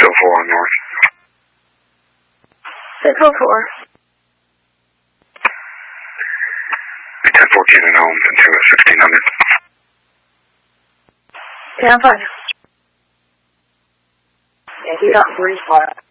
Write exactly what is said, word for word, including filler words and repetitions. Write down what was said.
oh four on North. six oh four. ten fourteen and home into sixteen hundred. Yeah, I'm fine. Yeah, he got three flat.